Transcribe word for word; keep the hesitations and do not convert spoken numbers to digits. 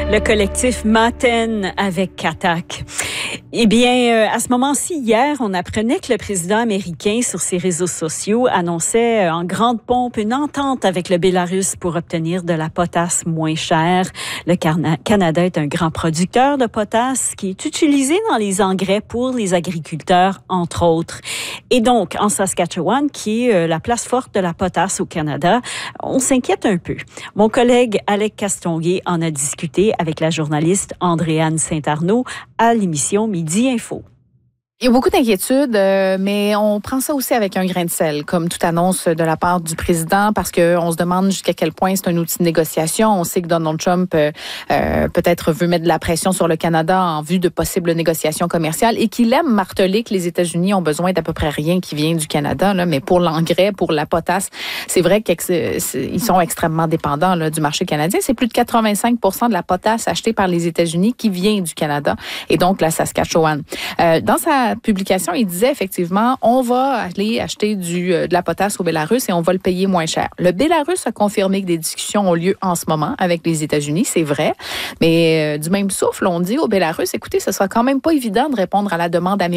Le collectif Maten avec Katak. Eh bien, euh, à ce moment-ci, hier, on apprenait que le président américain, sur ses réseaux sociaux, annonçait euh, en grande pompe une entente avec le Bélarus pour obtenir de la potasse moins chère. Le Cana- Canada est un grand producteur de potasse qui est utilisé dans les engrais pour les agriculteurs, entre autres. Et donc, en Saskatchewan, qui est euh, la place forte de la potasse au Canada, on s'inquiète un peu. Mon collègue Alec Castonguay en a discuté avec la journaliste Andréane Saint-Arnaud à l'émission Midi Info. Il y a beaucoup d'inquiétudes, euh, mais on prend ça aussi avec un grain de sel, comme toute annonce de la part du président, parce qu'on se demande jusqu'à quel point c'est un outil de négociation. On sait que Donald Trump euh, euh, peut-être veut mettre de la pression sur le Canada en vue de possibles négociations commerciales et qu'il aime marteler que les États-Unis ont besoin d'à peu près rien qui vient du Canada, là, mais pour l'engrais, pour la potasse, c'est vrai qu'ils sont extrêmement dépendants là, du marché canadien. C'est plus de quatre-vingt-cinq pour cent de la potasse achetée par les États-Unis qui vient du Canada et donc la Saskatchewan. Euh, dans sa publication, il disait effectivement, on va aller acheter du, de la potasse au Bélarus et on va le payer moins cher. Le Bélarus a confirmé que des discussions ont lieu en ce moment avec les États-Unis, c'est vrai, mais euh, du même souffle, on dit au Bélarus, écoutez, ce sera quand même pas évident de répondre à la demande américaine